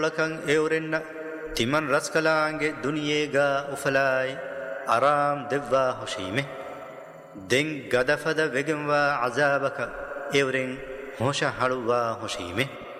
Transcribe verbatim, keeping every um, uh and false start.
لكن اورن تمن رسكلانge duniyega ufalai aram devva hoshime den gadafada vegenwa azabaka euren hosha haluwa hoshime